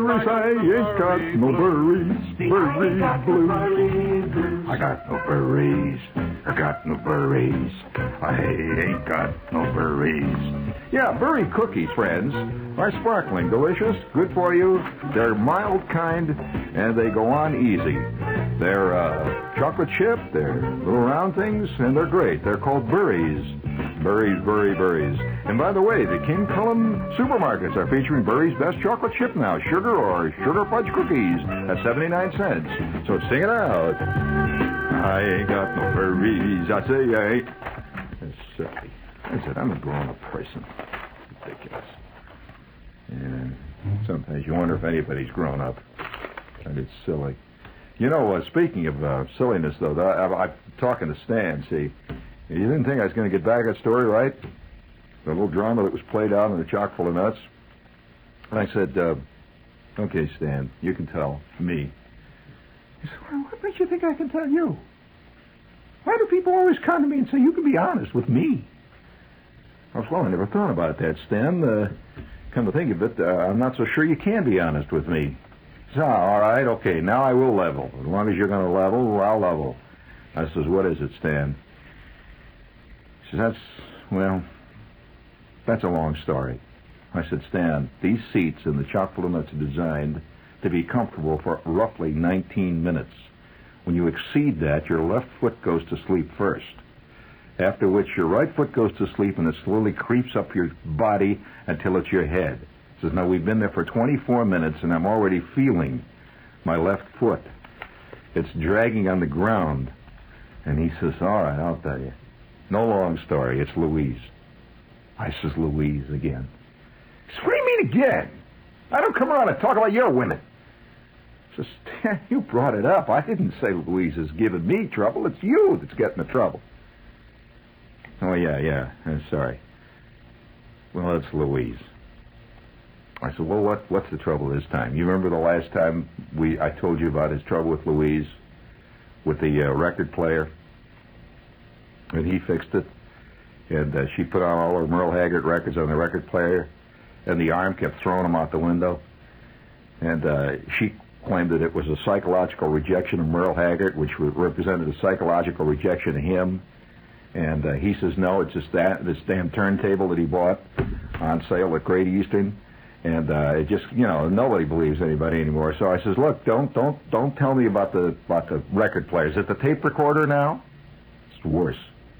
I ain't got no worries, worries blue. I got no worries, I got no worries. I ain't got no worries. Yeah, berry cookies, friends, are sparkling, delicious, good for you. They're mild kind, and they go on easy. They're chocolate chip, they're little round things, and they're great. They're called berries. Berries. And by the way, the King Cullen supermarkets are featuring Berry's best chocolate chip now, sugar or sugar fudge cookies at 79 cents. So sing it out. I ain't got no berries. I say I ain't. That's silly. I said, I'm a grown-up person. Ridiculous. And sometimes you wonder if anybody's grown up. And it's silly. You know, speaking of silliness, though, I'm talking to Stan, see. You didn't think I was going to get back that story, right? The little drama that was played out in the Chock full of nuts. And I said, okay, Stan, you can tell me. He said, well, what makes you think I can tell you? Why do people always come to me and say, you can be honest with me? I was, well, I never thought about that, Stan. Come to think of it, I'm not so sure you can be honest with me. He said, all right, okay, now I will level. As long as you're going to level, I'll level. I says, what is it, Stan? He says, that's a long story. I said, Stan, these seats in the Chock full of nuts are designed to be comfortable for roughly 19 minutes. When you exceed that, your left foot goes to sleep first, after which your right foot goes to sleep and it slowly creeps up your body until it's your head. He says, now we've been there for 24 minutes and I'm already feeling my left foot. It's dragging on the ground. And he says, all right, I'll tell you. No long story. It's Louise. I says, Louise again. He says, what do you mean again? I don't come around and talk about your women. He says, Stan, you brought it up. I didn't say Louise is giving me trouble. It's you that's getting the trouble. Oh, yeah. I'm sorry. Well, it's Louise. I said, well, what's the trouble this time? You remember the last time I told you about his trouble with Louise, with the record player? And he fixed it, and she put on all her Merle Haggard records on the record player, and the arm kept throwing them out the window. And she claimed that it was a psychological rejection of Merle Haggard, which represented a psychological rejection of him. And he says, no, it's just this damn turntable that he bought on sale at Great Eastern. And it just, nobody believes anybody anymore. So I says, look, don't tell me about the record player. Is it the tape recorder now? It's worse.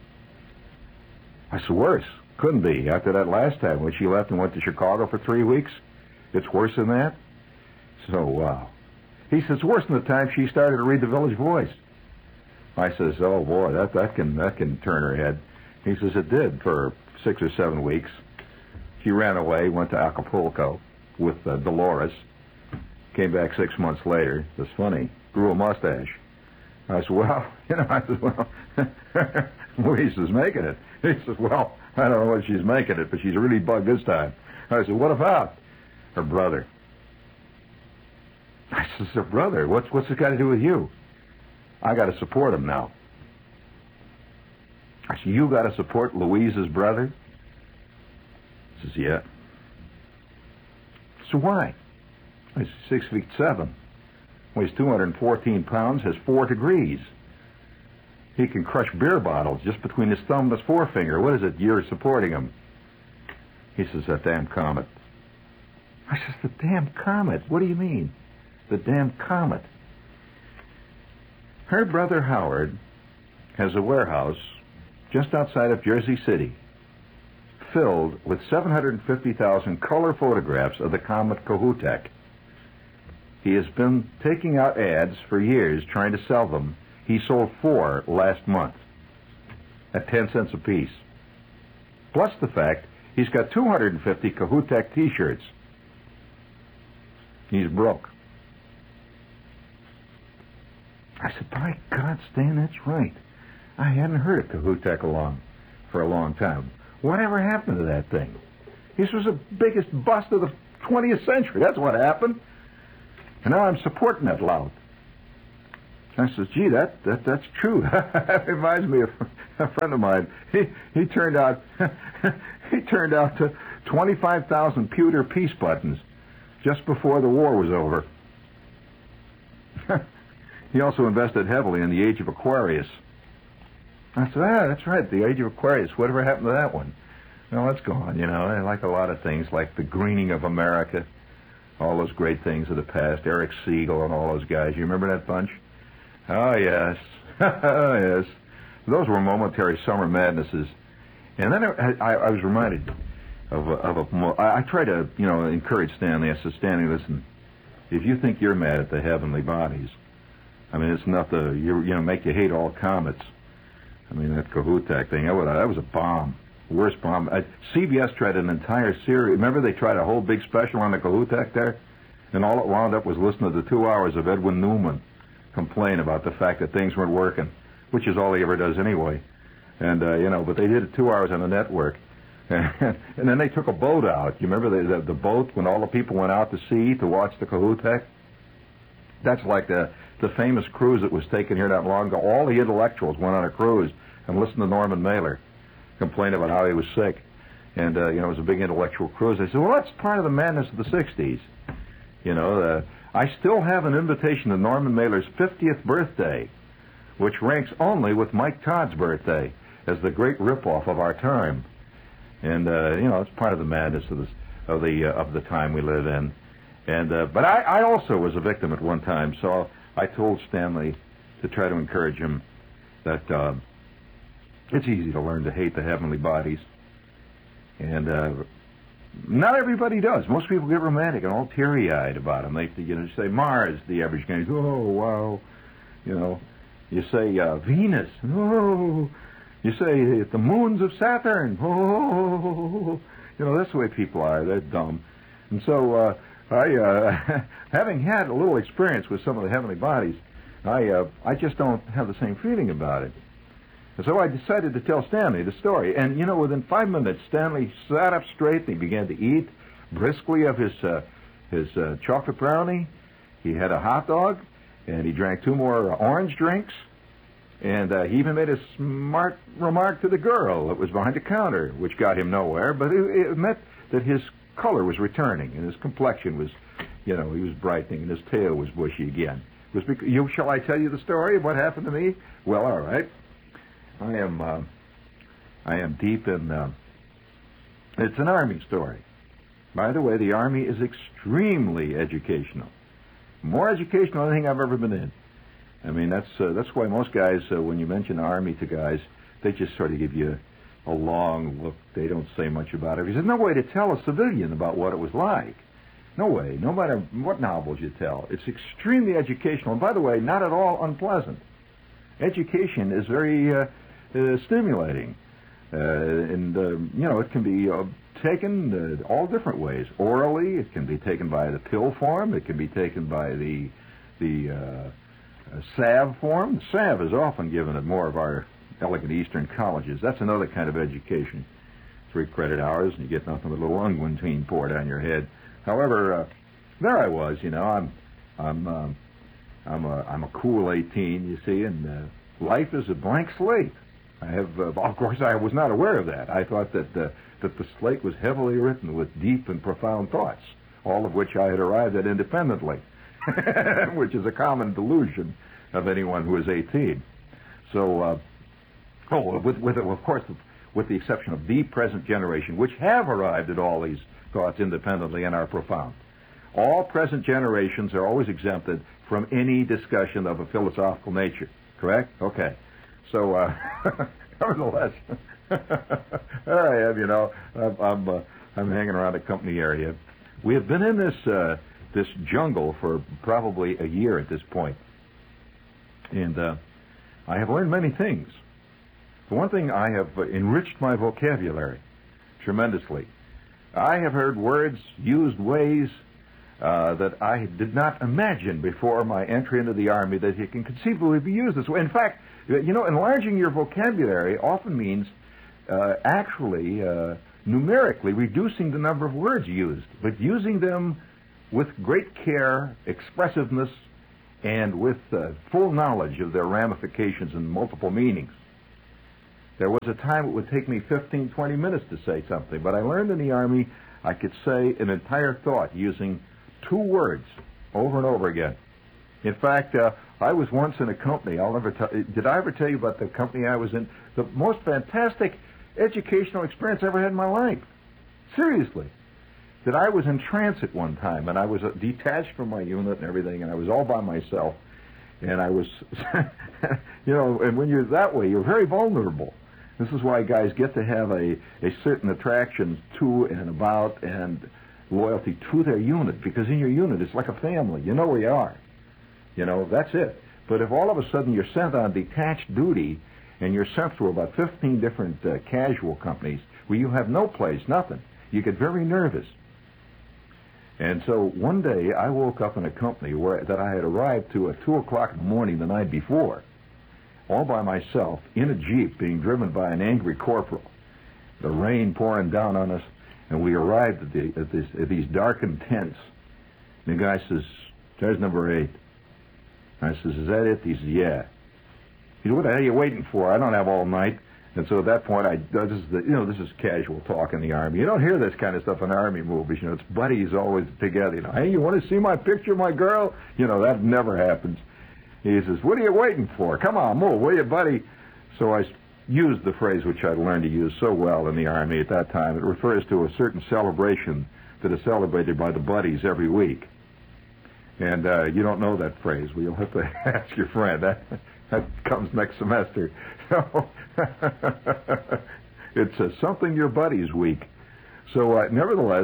I said, worse? Couldn't be. After that last time when she left and went to Chicago for 3 weeks, it's worse than that? So, wow. He says, worse than the time she started to read the Village Voice. I says, oh, boy, that can turn her head. He says, it did for 6 or 7 weeks. She ran away, went to Acapulco with Dolores, came back 6 months later. It was funny. Grew a mustache. I said, well, Louise is making it. He says, well, I don't know what she's making it, but she's really bugged this time. I said, what about her brother? I says, her brother? What's it got to do with you? I got to support him now. I said, you got to support Louise's brother? He says, yeah. So why? He's 6'7", weighs 214 pounds, has 4 degrees. He can crush beer bottles just between his thumb and his forefinger. What is it you're supporting him? He says, that damn comet. I says, the damn comet? What do you mean, the damn comet? Her brother Howard has a warehouse just outside of Jersey City filled with 750,000 color photographs of the comet Kohoutek. He has been taking out ads for years trying to sell them. He sold 4 last month at 10 cents apiece. Plus the fact he's got 250 Kohoutek T-shirts. He's broke. I said, by God, Stan, that's right. I hadn't heard of Kohoutek for a long time. Whatever happened to that thing? This was the biggest bust of the 20th century. That's what happened. And now I'm supporting that lout. I says, gee, that's true. That reminds me of a friend of mine. He turned out to 25,000 pewter peace buttons just before the war was over. He also invested heavily in the Age of Aquarius. I said, that's right, the Age of Aquarius. Whatever happened to that one? No, it's gone, you know. I like a lot of things, like the greening of America, all those great things of the past, Eric Siegel and all those guys. You remember that bunch? Oh, yes. Yes. Those were momentary summer madnesses. And then I was reminded I try to, encourage Stanley. I said, Stanley, listen, if you think you're mad at the heavenly bodies, I mean, it's enough to, make you hate all comets. I mean, that Kohoutek thing, that was a bomb. Worst bomb. CBS tried an entire series. Remember they tried a whole big special on the Kohoutek there? And all it wound up was listening to the 2 hours of Edwin Newman complain about the fact that things weren't working, which is all he ever does anyway. And, but they did it 2 hours on the network. And then they took a boat out. You remember the boat when all the people went out to sea to watch the Kohoutek? That's like the famous cruise that was taken here not long ago. All the intellectuals went on a cruise and listened to Norman Mailer complain about how he was sick. And, it was a big intellectual cruise. They said, well, that's part of the madness of the 60s. I still have an invitation to Norman Mailer's 50th birthday, which ranks only with Mike Todd's birthday as the great ripoff of our time. And, it's part of the madness of the time we live in. And but I also was a victim at one time, so I told Stanley to try to encourage him that it's easy to learn to hate the heavenly bodies. And not everybody does. Most people get romantic and all teary-eyed about them. They say Mars, the average guy, oh, wow. You say Venus, oh. You say the moons of Saturn, oh. That's the way people are. They're dumb. And so I, having had a little experience with some of the heavenly bodies, I just don't have the same feeling about it. And so I decided to tell Stanley the story. And, within 5 minutes, Stanley sat up straight and he began to eat briskly of his chocolate brownie. He had a hot dog, and he drank 2 more orange drinks. And he even made a smart remark to the girl that was behind the counter, which got him nowhere. But it meant that his color was returning, and his complexion was, he was brightening, and his tail was bushy again. Shall I tell you the story of what happened to me? Well, all right. I am deep in, it's an Army story. By the way, the Army is extremely educational. More educational than anything I've ever been in. I mean, that's why most guys, when you mention the Army to guys, they just sort of give you a long look. They don't say much about it. Because there's no way to tell a civilian about what it was like. No way, no matter what novels you tell. It's extremely educational. And by the way, not at all unpleasant. Education is very stimulating. It can be taken all different ways. Orally, it can be taken by the pill form. It can be taken by the salve form. The salve is often given at more of our elegant Eastern colleges. That's another kind of education. 3 credit hours, and you get nothing but a little unguentine poured on your head. However, there I was. I'm a cool 18, you see, and life is a blank slate. Of course, I was not aware of that. I thought that the slate was heavily written with deep and profound thoughts, all of which I had arrived at independently, which is a common delusion of anyone who is 18. So, of course, with the exception of the present generation, which have arrived at all these thoughts independently and are profound. All present generations are always exempted from any discussion of a philosophical nature. Correct? Okay. So, nevertheless, there I am. I'm hanging around the company area. We have been in this jungle for probably a year at this point, and I have learned many things. For one thing, I have enriched my vocabulary tremendously. I have heard words used ways that I did not imagine before my entry into the Army that it can conceivably be used this way. In fact, enlarging your vocabulary often means actually numerically reducing the number of words used, but using them with great care, expressiveness, and with full knowledge of their ramifications and multiple meanings. There was a time it would take me 15, 20 minutes to say something, but I learned in the Army I could say an entire thought using 2 words over and over again. In fact, I was once in a company. Did I ever tell you about the company I was in? The most fantastic educational experience I ever had in my life. Seriously. That I was in transit one time, and I was detached from my unit and everything, and I was all by myself. And I was, and when you're that way, you're very vulnerable. This is why guys get to have a certain attraction to and about and loyalty to their unit, because in your unit it's like a family. You know where you are. That's it. But if all of a sudden you're sent on detached duty and you're sent through about 15 different casual companies where you have no place, nothing, you get very nervous. And so one day I woke up in a company that I had arrived to at 2 o'clock in the morning the night before, all by myself, in a Jeep being driven by an angry corporal. The rain pouring down on us, and we arrived at these darkened tents. And the guy says, "There's number 8. I says, "Is that it?" He says, "Yeah." He said, "What the hell are you waiting for? I don't have all night." And so at that point, this is casual talk in the Army. You don't hear this kind of stuff in Army movies. It's buddies always together. Hey, you want to see my picture of my girl? That never happens. He says, "What are you waiting for? Come on, move, will you, buddy?" So I used the phrase which I'd learned to use so well in the Army at that time. It refers to a certain celebration that is celebrated by the buddies every week. And you don't know that phrase. Well, you'll have to ask your friend. That comes next semester. It's something your buddies week. So nevertheless,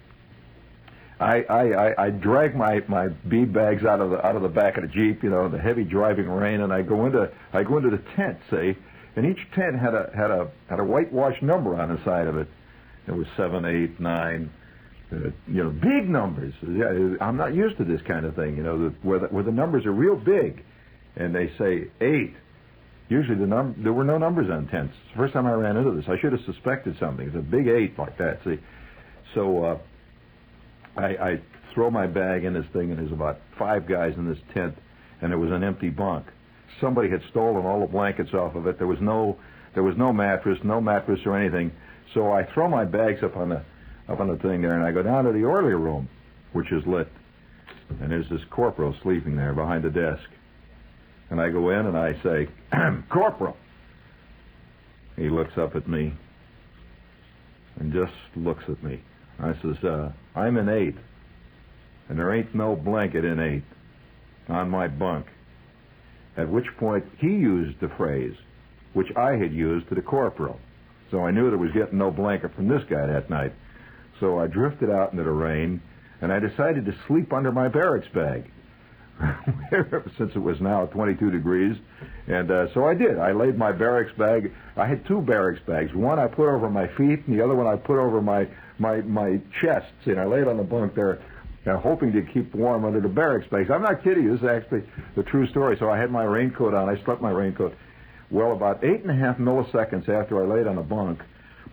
I drag my bead bags out of the back of the Jeep, in the heavy driving rain, and I go into the tent, say, and each tent had a whitewashed number on the side of it. It was 7, 8, 9. Big numbers. I'm not used to this kind of thing, where the numbers are real big, and they say 8. Usually there were no numbers on tents. It's the first time I ran into this. I should have suspected something. It's a big 8 like that. See, so I throw my bag in this thing, and there's about 5 guys in this tent, and there was an empty bunk. Somebody had stolen all the blankets off of it. There was no mattress or anything. So I throw my bags up on the thing there, and I go down to the orderly room, which is lit, and there's this corporal sleeping there behind the desk. And I go in and I say, "Corporal." He looks up at me and just looks at me. I says, "I'm in 8, and there ain't no blanket in 8 on my bunk." At which point he used the phrase which I had used to the corporal. So I knew there was getting no blanket from this guy that night. So I drifted out into the rain, and I decided to sleep under my barracks bag. Since it was now 22 degrees. And so I did. I laid my barracks bag. I had 2 barracks bags. One I put over my feet, and the other one I put over my chest. See, and I laid on the bunk there, hoping to keep warm under the barracks bags. I'm not kidding you. This is actually the true story. So I had my raincoat on. I slept my raincoat. Well, about 8.5 milliseconds after I laid on the bunk,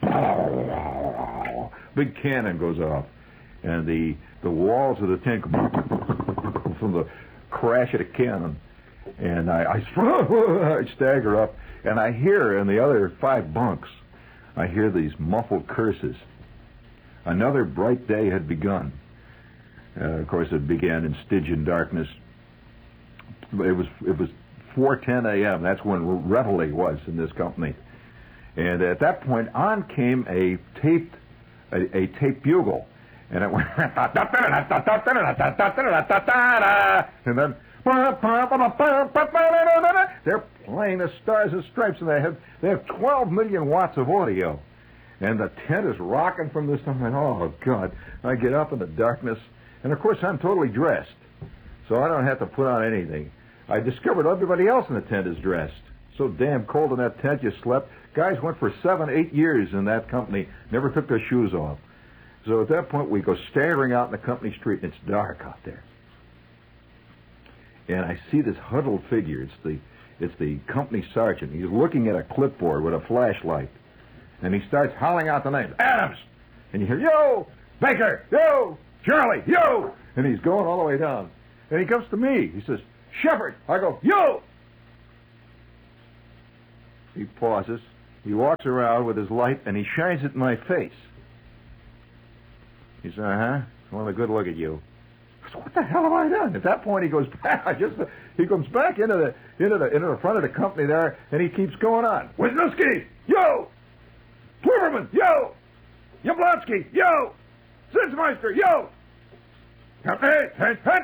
big cannon goes off. And the walls of the tent from the crash of the cannon, and I stagger up, and I hear in the other 5 bunks, I hear these muffled curses. Another bright day had begun. Of course, it began in Stygian darkness. It was 4:10 a.m. That's when reveille was in this company, and at that point on came a taped bugle. And it went, and then they're playing the Stars and Stripes, and they have 12 million watts of audio, and the tent is rocking from this. I'm like, oh God! I get up in the darkness, and of course I'm totally dressed, so I don't have to put on anything. I discovered everybody else in the tent is dressed. So damn cold in that tent, you slept. Guys went for 7, 8 years in that company, never took their shoes off. So at that point, we go staggering out in the company street, and it's dark out there. And I see this huddled figure. It's the company sergeant. He's looking at a clipboard with a flashlight, and he starts howling out the names. Adams! And you hear, "Yo! Baker! Yo! Charlie! Yo!" And he's going all the way down. And he comes to me. He says, "Shepard!" I go, "Yo!" He pauses. He walks around with his light, and he shines it in my face. He said, "Uh-huh. I want a good look at you." So what the hell have I done? At that point, he goes back. He comes back into the front of the company there, and he keeps going on. Wisniewski, yo! Kliberman, yo! Yablonsky, yo! Zinsmeister, yo! Company, attention!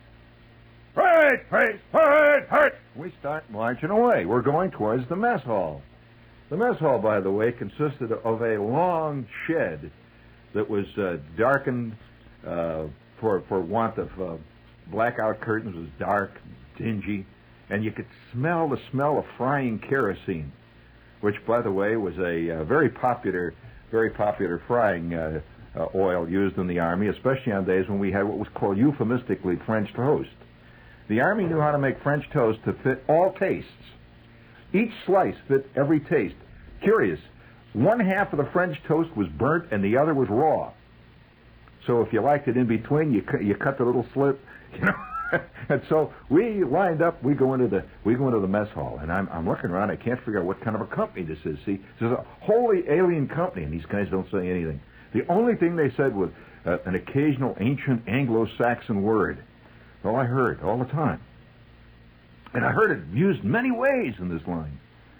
Right, face, right. We start marching away. We're going towards the mess hall. The mess hall, by the way, consisted of a long shed that was darkened for want of blackout curtains. It was dark, dingy, and you could smell the smell of frying kerosene, which, by the way, was a very popular frying oil used in the Army, especially on days when we had what was called euphemistically French toast. The Army knew how to make French toast to fit all tastes. Each slice fit every taste. Curious, one half of the French toast was burnt and the other was raw. So if you liked it in between, you cut the little slit, you know. And so we lined up. We go into the mess hall, and I'm looking around. I can't figure out what kind of a company this is. See, this is a wholly alien company, and these guys don't say anything. The only thing they said was an occasional ancient Anglo-Saxon word. All I heard all the time. And I heard it used many ways in this line.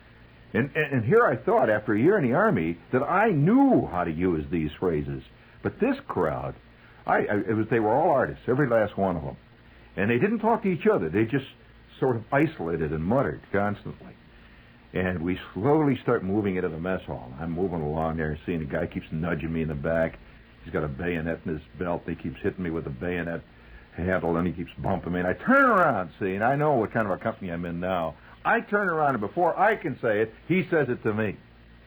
And here I thought, after a year in the Army, that I knew how to use these phrases. But this crowd, they were all artists, every last one of them. And they didn't talk to each other. They just sort of isolated and muttered constantly. And we slowly start moving into the mess hall. I'm moving along there, seeing the guy keeps nudging me in the back. He's got a bayonet in his belt. He keeps hitting me with a bayonet handle, and he keeps bumping me. And I turn around, see, and I know what kind of a company I'm in now. I turn around, and before I can say it, he says it to me.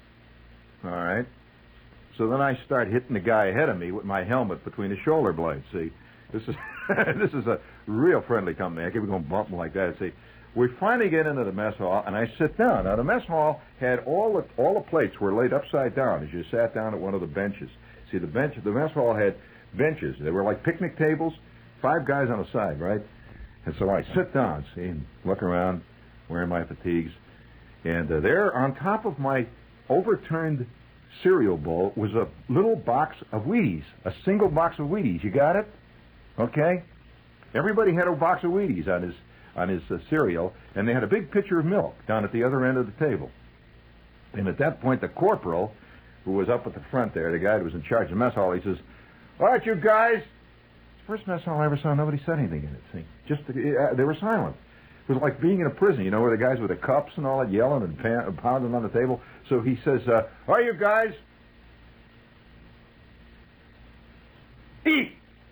All right? So then I start hitting the guy ahead of me with my helmet between the shoulder blades, see. This is this is a real friendly company. I keep going bumping like that, see. We finally get into the mess hall, and I sit down. Now, the mess hall had all the plates were laid upside down as you sat down at one of the benches. See, the mess hall had benches. They were like picnic tables, 5 guys on a side, right? And so I sit down, see, and look around, wearing my fatigues. And there on top of my overturned cereal bowl was a little box of Wheaties, a single box of Wheaties. You got it? Okay? Everybody had a box of Wheaties on his cereal, and they had a big pitcher of milk down at the other end of the table. And at that point, the corporal, who was up at the front there, the guy who was in charge of the mess hall, he says, "All right, you guys." First mess hall I ever saw, nobody said anything in it. See, just they were silent. It was like being in a prison, you know, where the guys with the cups and all that yelling and pounding on the table. So he says, "All right, you guys, eat."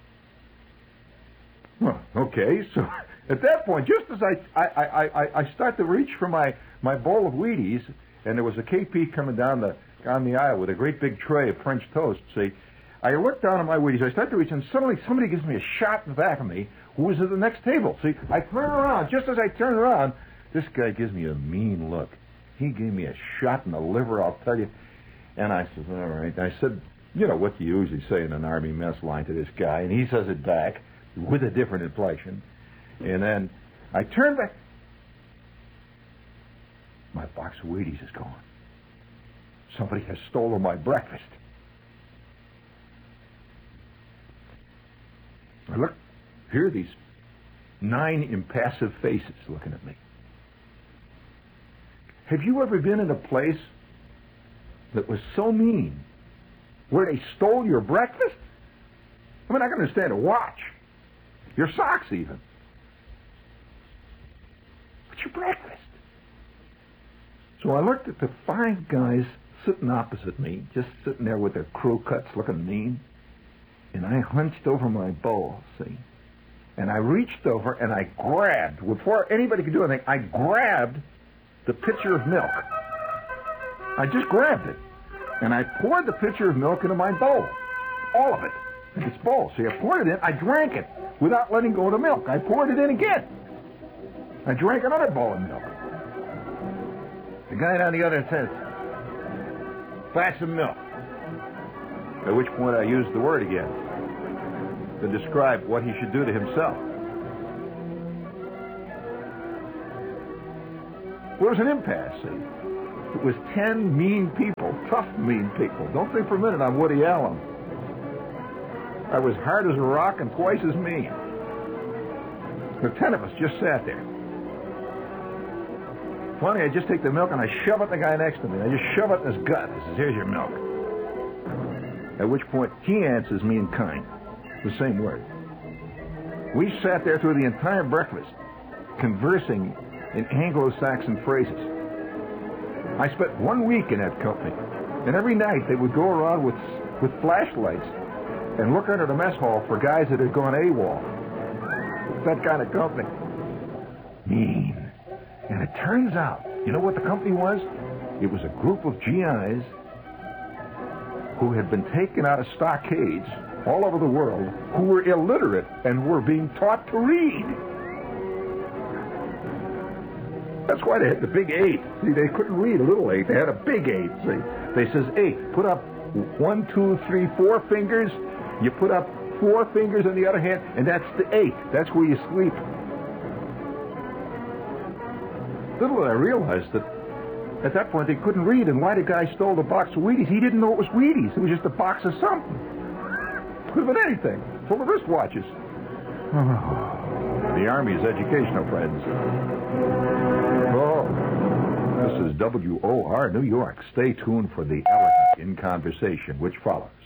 Well, okay, so at that point, just as I start to reach for my bowl of Wheaties, and there was a KP coming down the aisle with a great big tray of French toast, see, I look down at my Wheaties, I start to reach, and suddenly somebody gives me a shot in the back of me who was at the next table. See, I turn around. Just as I turn around, this guy gives me a mean look. He gave me a shot in the liver, I'll tell you. And I said, all right. I said, you know, what you usually say in an Army mess line to this guy, and he says it back with a different inflection. And then I turn back. My box of Wheaties is gone. Somebody has stolen my breakfast. I look, here are these 9 impassive faces looking at me. Have you ever been in a place that was so mean, where they stole your breakfast? I mean, I can understand a watch, your socks even. But your breakfast. So I looked at the 5 guys sitting opposite me, just sitting there with their crew cuts looking mean, and I hunched over my bowl, see, and I reached over and I grabbed, before anybody could do anything, I grabbed the pitcher of milk. I just grabbed it, and I poured the pitcher of milk into my bowl, all of it, in its bowl. See, I poured it in, I drank it without letting go of the milk. I poured it in again. I drank another bowl of milk. The guy down the other end says, "Glass of milk." At which point I used the word again to describe what he should do to himself. Well, it was an impasse, see. It was 10 mean people, tough mean people. Don't think for a minute I'm Woody Allen. I was hard as a rock and twice as mean. The 10 of us just sat there. Finally, I just take the milk and I shove it at the guy next to me. I just shove it in his gut. I says, here's your milk. At which point, he answers me in kind. The same word. We sat there through the entire breakfast, conversing in Anglo-Saxon phrases. I spent 1 week in that company, and every night they would go around with flashlights and look under the mess hall for guys that had gone AWOL. That kind of company. Mean. And it turns out, you know what the company was? It was a group of GIs who had been taken out of stockades all over the world, who were illiterate and were being taught to read. That's why they had the big 8. See, they couldn't read a little 8. They had a big 8. See, they says 8. Put up 1, 2, 3, 4 fingers. You put up 4 fingers on the other hand, and that's the 8. That's where you sleep. Little did I realize that at that point they couldn't read, and why the guy stole the box of Wheaties. He didn't know it was Wheaties. It was just a box of something. Could have been anything. Full of wristwatches. The Army's educational friends. Oh, this is WOR New York. Stay tuned for the elegant in conversation which follows.